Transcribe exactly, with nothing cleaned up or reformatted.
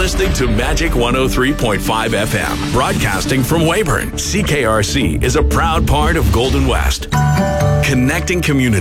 listening to Magic one oh three point five F M, broadcasting from Weyburn. C K R C is a proud part of Golden West, connecting communities.